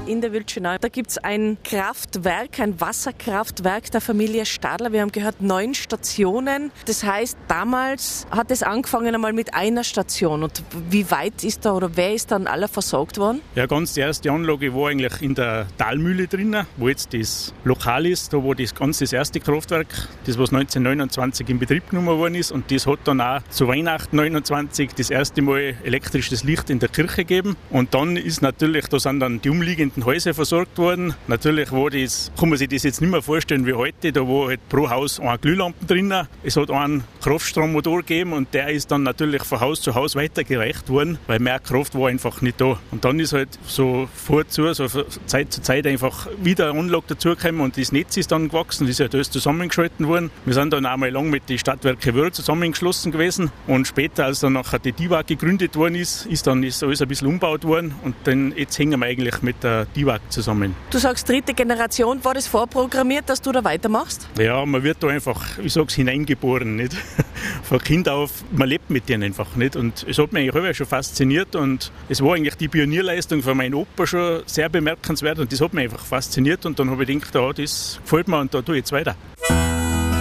in der Wildschönau. Da gibt es ein Kraftwerk, ein Wasserkraftwerk der Familie Stadler. Wir haben gehört, 9 Stationen. Das heißt, damals hat es angefangen einmal mit einer Station. Und wie weit ist da oder wer ist dann alle versorgt worden? Ja, ganz die erste Anlage war eigentlich in der Talmühle drinnen, wo jetzt das Lokal ist, da wo das erste Kraftwerk, das was 1929 in Betrieb genommen worden ist. Und das hat dann auch zu Weihnachten 29 das erste Mal elektrisches Licht in der Kirche gegeben. Und dann ist natürlich, da sind dann die umliegenden Häuser versorgt worden. Natürlich kann man sich das jetzt nicht mehr vorstellen wie heute, da war halt pro Haus eine Glühlampe drinnen. Es hat einen Kraftstrommotor gegeben und der ist dann natürlich von Haus zu Haus weitergereicht worden, weil mehr Kraft war einfach nicht da. Und dann ist halt so von Zeit zu Zeit einfach wieder eine Anlage dazugekommen und das Netz ist dann gewachsen, das ist ja alles zusammengeschalten worden. Wir sind dann einmal lang mit den Stadtwerke Wörth zusammengeschlossen gewesen und später, als dann nachher die DIWAG gegründet worden ist alles ein bisschen umgebaut worden und dann jetzt hängen wir eigentlich mit der DIWAG zusammen. Du sagst 3. Generation, war das vorprogrammiert, dass du da weitermachst? Ja, man wird da einfach, ich sag's, hineingeboren, nicht? Von Kind auf, man lebt mit denen einfach nicht und es hat mich eigentlich schon fasziniert und es war eigentlich die Pionierleistung von meinem Opa schon sehr bemerkenswert und das hat mich einfach fasziniert und dann habe ich gedacht, das gefällt mir und da tue ich jetzt weiter.